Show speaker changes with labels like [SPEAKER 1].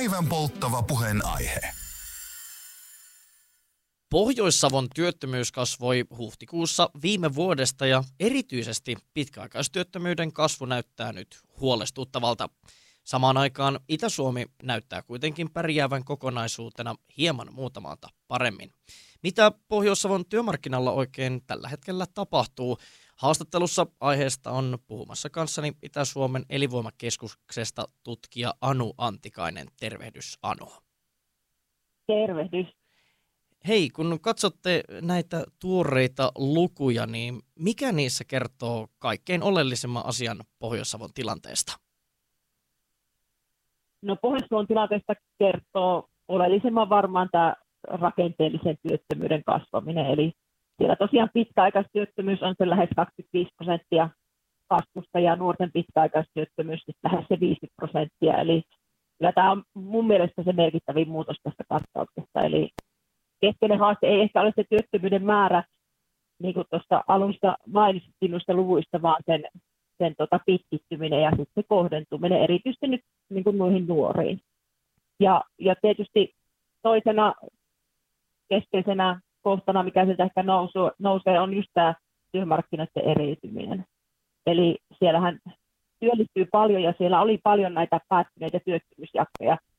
[SPEAKER 1] Päivän polttava puheenaihe.
[SPEAKER 2] Pohjois-Savon työttömyys kasvoi huhtikuussa viime vuodesta ja erityisesti pitkäaikaistyöttömyyden kasvu näyttää nyt huolestuttavalta. Samaan aikaan Itä-Suomi näyttää kuitenkin pärjäävän kokonaisuutena hieman muuta paremmin. Mitä Pohjois-Savon työmarkkinalla oikein tällä hetkellä tapahtuu? Haastattelussa aiheesta on puhumassa kanssani Itä-Suomen elinvoimakeskuksesta tutkija Anu Antikainen. Tervehdys, Anu.
[SPEAKER 3] Tervehdys.
[SPEAKER 2] Hei, kun katsotte näitä tuoreita lukuja, niin mikä niissä kertoo kaikkein oleellisimman asian Pohjois-Savon tilanteesta?
[SPEAKER 3] No Pohjois-Savon tilanteesta kertoo oleellisemman varmaan tämä rakenteellisen työttömyyden kasvaminen. Eli siellä tosiaan pitkäaikaistyöttömyys on se lähes 25% kasvusta ja nuorten pitkäaikaistyöttömyys lähes se 50%. Eli kyllä tämä on mun mielestä se merkittävin muutos tästä katsauksesta. Eli keskeinen haaste ei ehkä ole se työttömyyden määrä, niin kuin tuosta alusta mainitsin noista luvuista, vaan sen pitkittyminen ja sitten se kohdentuminen erityisesti nyt niin kuin noihin nuoriin. Ja tietysti toisena keskeisenä kohtana, mikä sieltä ehkä nousee, on just tämä työmarkkinoiden eriytyminen. Eli siellähän työllistyy paljon ja siellä oli paljon näitä päättyneitä työttömyysjaksoja